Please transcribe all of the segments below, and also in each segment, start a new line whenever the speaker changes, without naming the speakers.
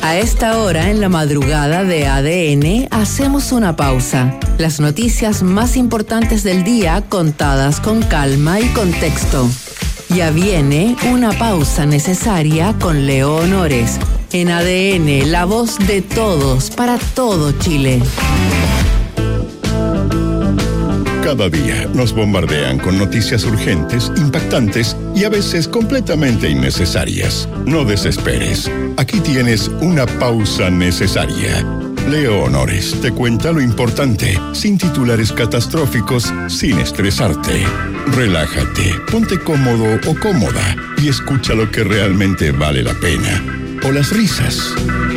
A esta hora, en la madrugada de ADN, hacemos una pausa. Las noticias más importantes del día contadas con calma y contexto. Ya viene una pausa necesaria con Leo Honores. En ADN, la voz de todos para todo Chile.
Cada día nos bombardean con noticias urgentes, impactantes y a veces completamente innecesarias. No desesperes. Aquí tienes una pausa necesaria. Leo Honores te cuenta lo importante, sin titulares catastróficos, sin estresarte. Relájate, ponte cómodo o cómoda y escucha lo que realmente vale la pena. O las risas.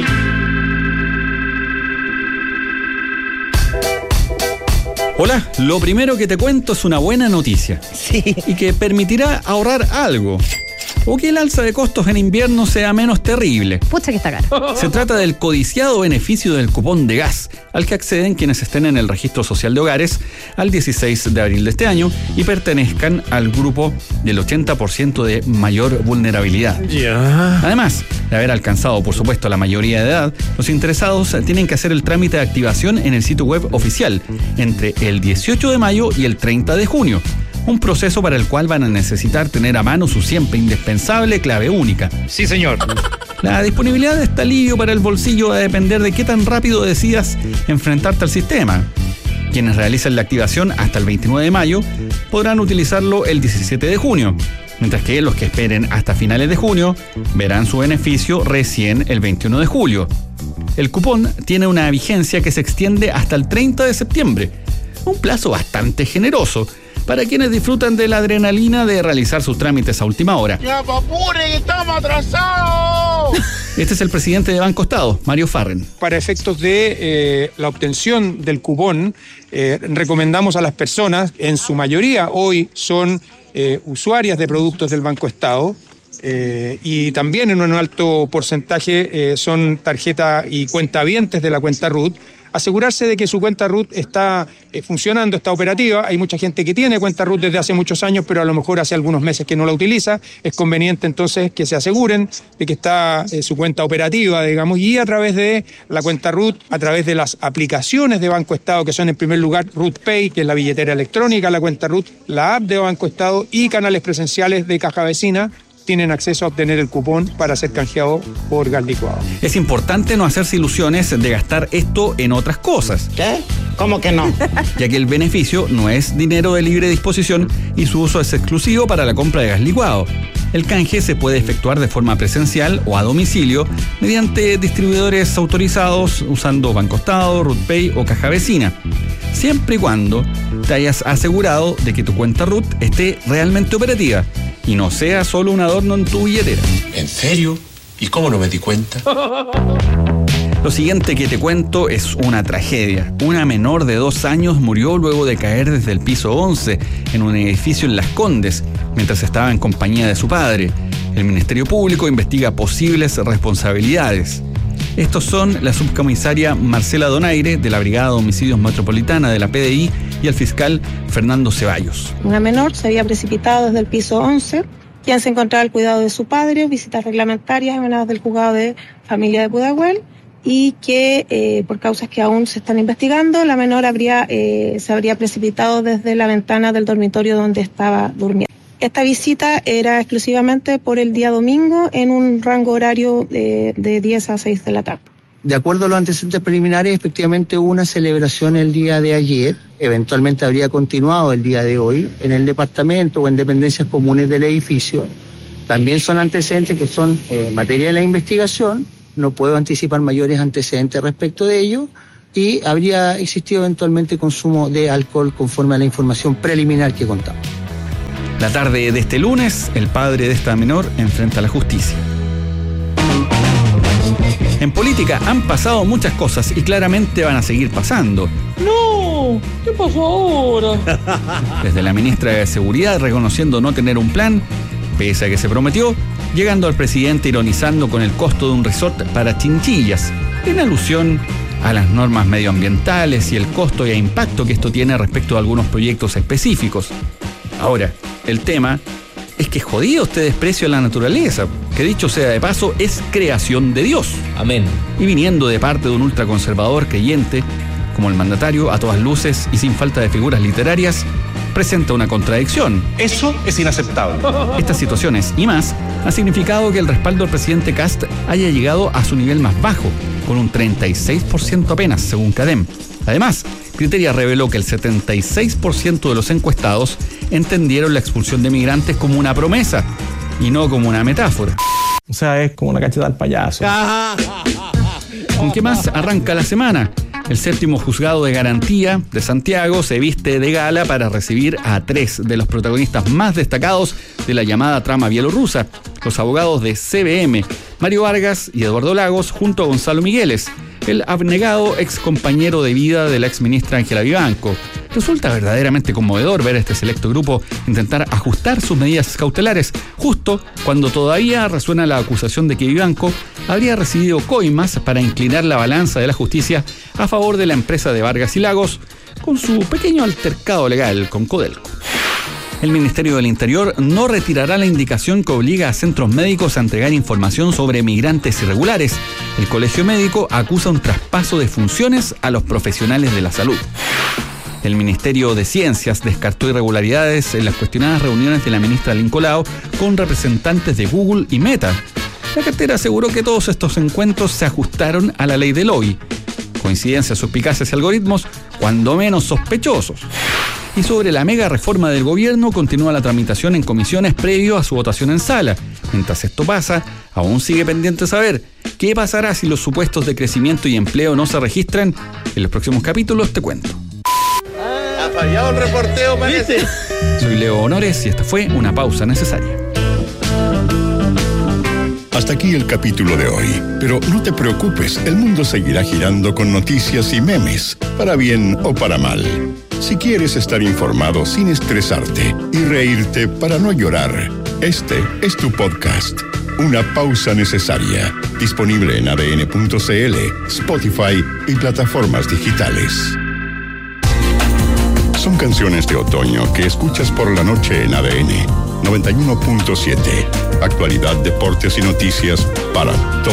Hola, lo primero que te cuento es una buena noticia.
Sí.
Y que permitirá ahorrar algo. O que el alza de costos en invierno sea menos terrible.
Pucha que está caro.
Se trata del codiciado beneficio del cupón de gas, al que acceden quienes estén en el registro social de hogares al 16 de abril de este año y pertenezcan al grupo del 80% de mayor vulnerabilidad.
Ya.
Además de haber alcanzado, por supuesto, la mayoría de edad, los interesados tienen que hacer el trámite de activación en el sitio web oficial entre el 18 de mayo y el 30 de junio. Un proceso para el cual van a necesitar tener a mano su siempre indispensable clave única.
Sí, señor.
La disponibilidad de este alivio para el bolsillo va a depender de qué tan rápido decidas enfrentarte al sistema. Quienes realicen la activación hasta el 29 de mayo podrán utilizarlo el 17 de junio, mientras que los que esperen hasta finales de junio verán su beneficio recién el 21 de julio. El cupón tiene una vigencia que se extiende hasta el 30 de septiembre, un plazo bastante generoso para quienes disfrutan de la adrenalina de realizar sus trámites a última hora.
¡Ya, papure, que estamos atrasados!
Este es el presidente de Banco Estado, Mario Farren.
Para efectos de la obtención del cupón, recomendamos a las personas, en su mayoría hoy son usuarias de productos del Banco Estado, y también en un alto porcentaje son tarjeta y cuentavientes de la cuenta RUT, asegurarse de que su cuenta RUT está funcionando, está operativa. Hay mucha gente que tiene cuenta RUT desde hace muchos años, pero a lo mejor hace algunos meses que no la utiliza. Es conveniente entonces que se aseguren de que está su cuenta operativa, digamos, y a través de la cuenta RUT, a través de las aplicaciones de Banco Estado, que son en primer lugar RUT Pay, que es la billetera electrónica, la cuenta RUT, la app de Banco Estado y canales presenciales de Caja Vecina, tienen acceso a obtener el cupón para ser canjeado por gas licuado.
Es importante no hacerse ilusiones de gastar esto en otras cosas.
¿Qué? ¿Cómo que no?
Ya que el beneficio no es dinero de libre disposición y su uso es exclusivo para la compra de gas licuado. El canje se puede efectuar de forma presencial o a domicilio mediante distribuidores autorizados usando Banco Estado, RUT Pay o Caja Vecina, siempre y cuando te hayas asegurado de que tu cuenta RUT esté realmente operativa y no sea solo un adorno en tu billetera.
¿En serio? ¿Y cómo no me di cuenta?
Lo siguiente que te cuento es una tragedia. Una menor de 2 años murió luego de caer desde el piso 11 en un edificio en Las Condes, mientras estaba en compañía de su padre. El Ministerio Público investiga posibles responsabilidades. Estos son la subcomisaria Marcela Donaire, de la Brigada de Homicidios Metropolitana de la PDI, y el fiscal Fernando Ceballos.
Una menor se había precipitado desde el piso 11, quien se encontraba al cuidado de su padre, visitas reglamentarias emanadas del juzgado de familia de Pudahuel, y que por causas que aún se están investigando, la menor se habría precipitado desde la ventana del dormitorio donde estaba durmiendo. Esta visita era exclusivamente por el día domingo en un rango horario de 10 a 6 de la tarde.
De acuerdo a los antecedentes preliminares, efectivamente hubo una celebración el día de ayer, eventualmente habría continuado el día de hoy, en el departamento o en dependencias comunes del edificio. También son antecedentes que son materia de la investigación, no puedo anticipar mayores antecedentes respecto de ello, y habría existido eventualmente consumo de alcohol conforme a la información preliminar que contamos.
La tarde de este lunes, el padre de esta menor enfrenta a la justicia. En política han pasado muchas cosas y claramente van a seguir pasando.
¡No! ¿Qué pasó ahora?
Desde la ministra de Seguridad reconociendo no tener un plan, pese a que se prometió, llegando al presidente ironizando con el costo de un resort para chinchillas, en alusión a las normas medioambientales y el costo e impacto que esto tiene respecto a algunos proyectos específicos. Ahora, el tema es que jodido este desprecio a la naturaleza, que dicho sea de paso, es creación de Dios.
Amén.
Y viniendo de parte de un ultraconservador creyente, como el mandatario, a todas luces y sin falta de figuras literarias, presenta una contradicción.
Eso es inaceptable.
Estas situaciones y más han significado que el respaldo al presidente Kast haya llegado a su nivel más bajo, con un 36% apenas, según CADEM. Además, Criteria reveló que el 76% de los encuestados entendieron la expulsión de migrantes como una promesa y no como una metáfora.
O sea, es como una cachetada al payaso.
¿Con qué más arranca la semana? El séptimo juzgado de garantía de Santiago se viste de gala para recibir a 3 de los protagonistas más destacados de la llamada trama bielorrusa, los abogados de CBM, Mario Vargas y Eduardo Lagos, junto a Gonzalo Migueles, el abnegado ex compañero de vida de la exministra Ángela Vivanco. Resulta verdaderamente conmovedor ver a este selecto grupo intentar ajustar sus medidas cautelares, justo cuando todavía resuena la acusación de que Vivanco habría recibido coimas para inclinar la balanza de la justicia a favor de la empresa de Vargas y Lagos, con su pequeño altercado legal con Codelco. El Ministerio del Interior no retirará la indicación que obliga a centros médicos a entregar información sobre migrantes irregulares. El Colegio Médico acusa un traspaso de funciones a los profesionales de la salud. El Ministerio de Ciencias descartó irregularidades en las cuestionadas reuniones de la ministra Lincolao con representantes de Google y Meta. La cartera aseguró que todos estos encuentros se ajustaron a la ley del OI. Coincidencias suspicaces y algoritmos, cuando menos sospechosos. Y sobre la mega reforma del gobierno, continúa la tramitación en comisiones previo a su votación en sala. Mientras esto pasa, aún sigue pendiente saber qué pasará si los supuestos de crecimiento y empleo no se registran. En los próximos capítulos te cuento.
Ha fallado el reporteo, parece.
Soy Leo Honores y esta fue Una Pausa Necesaria.
Hasta aquí el capítulo de hoy, pero no te preocupes, el mundo seguirá girando con noticias y memes, para bien o para mal. Si quieres estar informado sin estresarte y reírte para no llorar, este es tu podcast, Una Pausa Necesaria, disponible en adn.cl, Spotify y plataformas digitales. Son canciones de otoño que escuchas por la noche en ADN 91.7. Actualidad, deportes y noticias para todos.